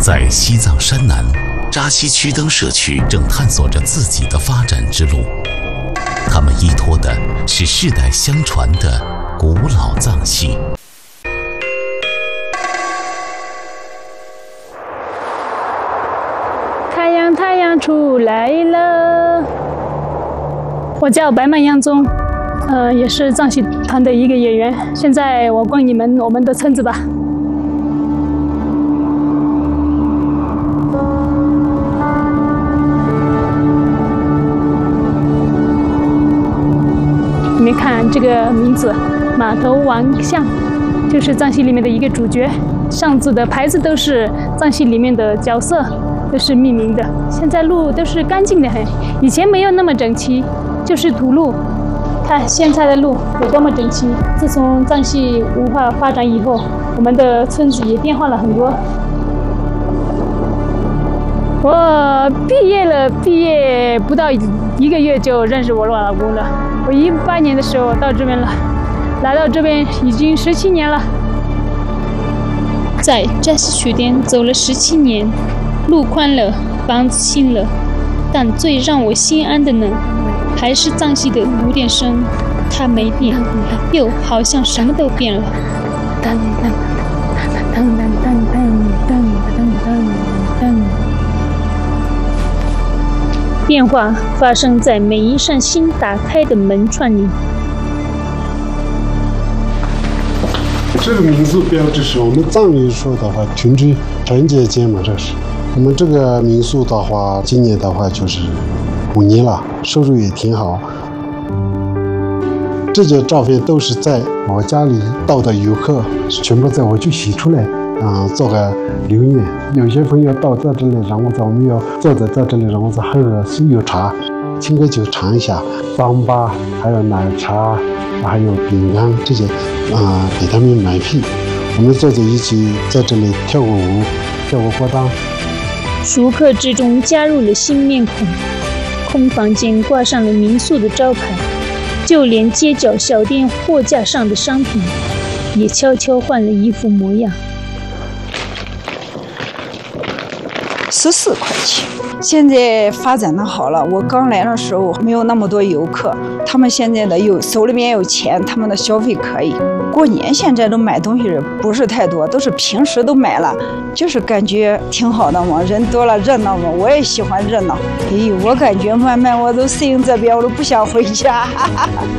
在西藏山南扎西曲灯社区正探索着自己的发展之路，他们依托的是世代相传的古老藏戏。 太阳出来了。我叫白曼央宗，也是藏戏团的一个演员。现在我逛我们的村子吧。你们看这个名字，马头王像，就是藏戏里面的一个主角。上字的牌子都是藏戏里面的角色。都是命名的。现在路都是干净的很，以前没有那么整齐，就是土路。看现在的路有多么整齐。自从藏戏文化发展以后，我们的村子也变化了很多。我毕业不到1个月就认识我老公了。我18年的时候到这边了，来到这边已经17年了。在扎西曲店走了17年。路宽了，房子新了，但最让我心安的呢，还是藏戏的鼓点声。它没变，又好像什么都变了。变化发生在每一扇新打开的门串里。 这个民宿标志是我们藏语说的话，群居团结间嘛，这是。我们这个民宿的话，今年的话就是5年了，收入也挺好。这些照片都是在我家里到的游客，全部在我去洗出来，做个留念。有些朋友到这里，然后我们要坐在这里，然后喝个酥油茶，青稞酒尝一下，糌粑，还有奶茶，还有饼干这些，给他们买票。我们坐在一起在这里跳个舞，跳个歌章。 熟客之中加入了新面孔，空房间挂上了民宿的招牌，就连街角小店货架上的商品也悄悄换了一副模样。 14块钱。现在发展的好了，我刚来的时候没有那么多游客，他们现在的手里面有钱，他们的消费可以。过年现在都买东西不是太多，都是平时都买了，就是感觉挺好的嘛，人多了热闹嘛，我也喜欢热闹。我感觉慢慢我都适应这边，我都不想回家。